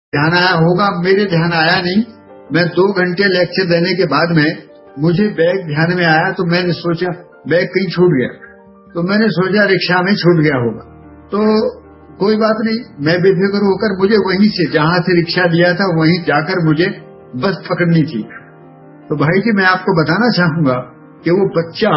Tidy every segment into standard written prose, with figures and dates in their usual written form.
ध्यान आया होगा, मेरे ध्यान आया नहीं। मैं 2 घंटे लेक्चर देने के बाद में मुझे बैग ध्यान में आया, तो मैंने सोचा बैग कहीं छूट गया, तो मैंने सोचा रिक्शा में छूट गया होगा। तो कोई बात नहीं, मैं बेफिक्र होकर मुझे वहीं से, जहां से रिक्शा लिया था वहीं जाकर मुझे बस पकड़नी थी। तो भाई जी, मैं आपको बताना चाहूंगा कि वो बच्चा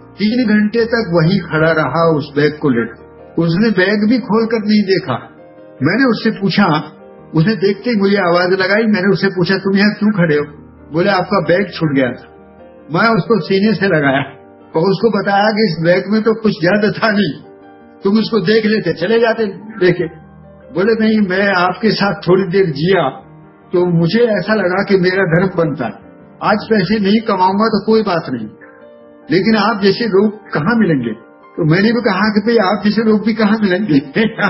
3 घंटे तक वहीं खड़ा रहा उस बैग को लेकर। उसने बैग भी खोल कर नहीं देखा। मैंने उससे पूछा, उसने देखते ही मुझे आवाज लगाई। मैंने उससे पूछा, तुम यहाँ क्यों खड़े हो? बोले आपका बैग छूट गया था। मैं उसको सीने से लगाया और उसको बताया कि इस बैग में तो कुछ ज्यादा था नहीं, तुम उसको देख लेते, चले जाते देखे। बोले नहीं, मैं आपके साथ थोड़ी देर जिया तो मुझे ऐसा लगा कि मेरा धर्म बनता है। आज पैसे नहीं कमाऊंगा तो कोई बात नहीं, लेकिन आप जैसे लोग कहाँ मिलेंगे? तो मैंने भी कहा कि भाई आप जैसे लोग भी कहाँ मिलेंगे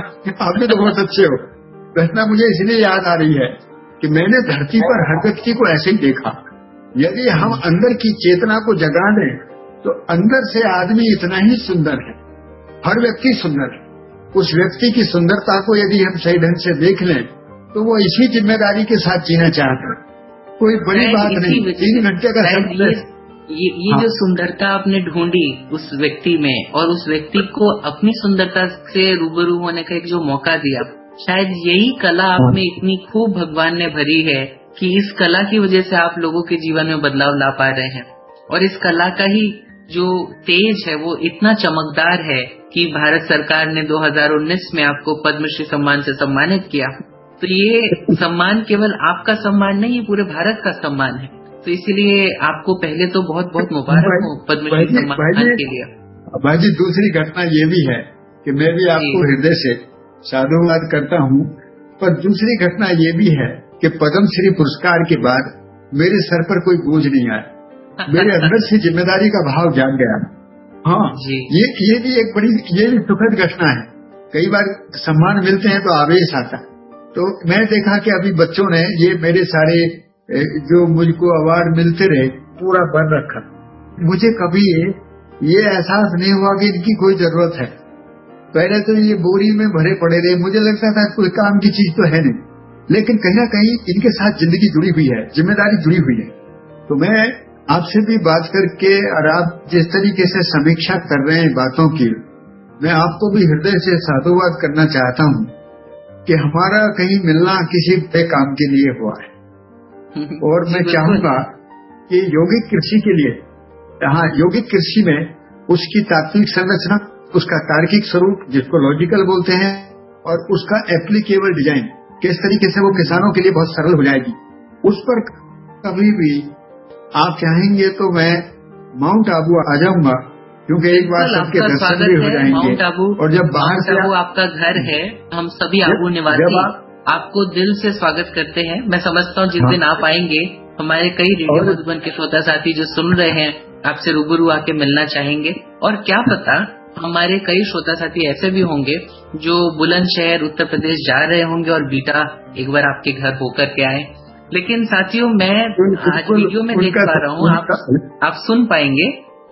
आप भी तो बहुत अच्छे हो। घटना मुझे इसलिए याद आ रही है कि मैंने धरती पर हर व्यक्ति को ऐसे ही देखा। यदि हम अंदर की चेतना को जगा दें तो अंदर से आदमी इतना ही सुंदर है, हर व्यक्ति सुंदर है। उस व्यक्ति की सुंदरता को यदि हम सही ढंग से देख लें तो वो इसी जिम्मेदारी के साथ जीना चाहता है, कोई बड़ी बात नहीं। 3 घंटे का समय, ये जो सुंदरता आपने ढूंढी उस व्यक्ति में, और उस व्यक्ति को अपनी सुंदरता से रूबरू होने का एक जो मौका दिया, शायद यही कला आप में इतनी खूब भगवान ने भरी है कि इस कला की वजह से आप लोगों के जीवन में बदलाव ला पा रहे हैं। और इस कला का ही जो तेज है वो इतना चमकदार है कि भारत सरकार ने 2019 में आपको पद्मश्री सम्मान से सम्मानित किया। तो ये सम्मान केवल आपका सम्मान नहीं, पूरे भारत का सम्मान है। तो इसीलिए आपको पहले तो बहुत बहुत मुबारक हो पद्मश्री सम्मान के लिए। भाई जी, दूसरी घटना ये भी है कि मैं भी आपको हृदय से साधुवाद करता हूँ, पर दूसरी घटना ये भी है कि पद्मश्री पुरस्कार के बाद मेरे सर पर कोई बोझ नहीं आया। मेरे अंदर से जिम्मेदारी का भाव जाग गया। हाँ, ये भी एक बड़ी, ये भी सुखद घटना है। कई बार सम्मान मिलते हैं तो आवेश आता है। तो मैं देखा कि अभी बच्चों ने ये मेरे सारे जो मुझको अवार्ड मिलते रहे पूरा बन रखा। मुझे कभी ये एहसास नहीं हुआ कि इनकी कोई जरूरत है। पहले तो ये बोरी में भरे पड़े रहे, मुझे लगता था कोई काम की चीज तो है नहीं, लेकिन कहीं ना कहीं इनके साथ जिंदगी जुड़ी हुई है, जिम्मेदारी जुड़ी हुई है। तो मैं आपसे भी बात करके, और आप जिस तरीके से समीक्षा कर रहे हैं बातों की, मैं आपको भी हृदय से साधुवाद करना चाहता हूँ कि हमारा कहीं मिलना किसी बड़े काम के लिए हुआ है। और मैं चाहूंगा कि यौगिक कृषि के लिए, हाँ, यौगिक कृषि में उसकी तात्विक संरचना, उसका तार्किक स्वरूप जिसको लॉजिकल बोलते हैं, और उसका एप्लीकेबल डिजाइन किस तरीके से वो किसानों के लिए बहुत सरल हो जाएगी, उस पर कभी भी आप चाहेंगे तो मैं माउंट आबू आ जाऊंगा, क्योंकि एक बार सबके दर्शन भी हो जाएंगे। माउंट आबू, और जब बाहर से आपका घर है, हम सभी आबू निवासी आपको दिल से स्वागत करते हैं। मैं समझता हूँ जिस दिन आप आएंगे, हमारे कई रेडियो मधुबन के श्रोता साथी जो सुन रहे हैं आपसे रूबरू आके मिलना चाहेंगे। और क्या पता हमारे कई श्रोता साथी ऐसे भी होंगे जो बुलंदशहर उत्तर प्रदेश जा रहे होंगे और बीटा एक बार आपके घर होकर के आए। लेकिन साथियों, मैं आज वीडियो में देख पा रहा हूँ, आप सुन पाएंगे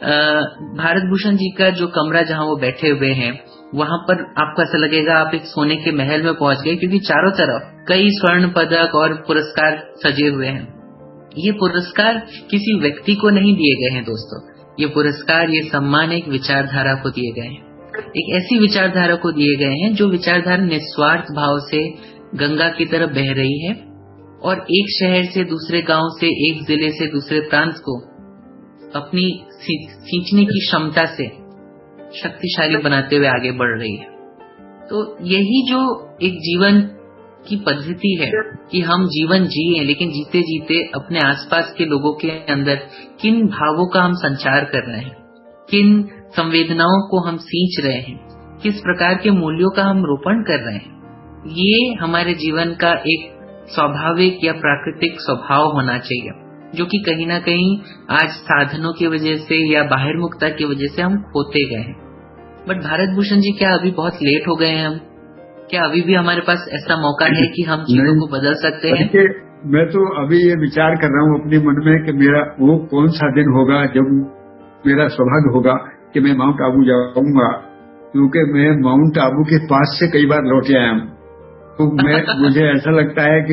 भारत भूषण जी का जो कमरा जहाँ वो बैठे हुए हैं, वहाँ पर आपको ऐसा लगेगा आप एक सोने के महल में पहुंच गए, क्योंकि चारों तरफ कई स्वर्ण पदक और पुरस्कार सजे हुए हैं। ये पुरस्कार किसी व्यक्ति को नहीं दिए गए हैं दोस्तों, ये पुरस्कार, ये सम्मान एक विचारधारा को दिए गए हैं। एक ऐसी विचारधारा को दिए गए हैं जो विचारधारा निस्वार्थ भाव से गंगा की तरफ बह रही है और एक शहर से दूसरे गांव से, एक जिले से दूसरे प्रांत को अपनी खींचने की क्षमता से शक्तिशाली बनाते हुए आगे बढ़ रही है। तो यही जो एक जीवन की पद्धति है कि हम जीवन जिए, लेकिन जीते जीते अपने आसपास के लोगों के अंदर किन भावों का हम संचार कर रहे हैं, किन संवेदनाओं को हम सींच रहे हैं, किस प्रकार के मूल्यों का हम रोपण कर रहे हैं, ये हमारे जीवन का एक स्वाभाविक या प्राकृतिक स्वभाव होना चाहिए, जो कि कहीं ना कहीं आज साधनों की वजह से या बाहिर्मुखता की वजह से हम खोते गए हैं। बट भारत भूषण जी, क्या अभी बहुत लेट हो गए हैं हम? क्या अभी भी हमारे पास ऐसा मौका है कि हम चीजों को बदल सकते हैं? मैं तो अभी ये विचार कर रहा हूँ अपने मन में कि मेरा वो कौन सा दिन होगा जब मेरा सौभाग्य होगा कि मैं माउंट आबू जाऊंगा, क्योंकि मैं माउंट आबू के पास से कई बार लौट आया हूँ। तो मुझे ऐसा लगता है कि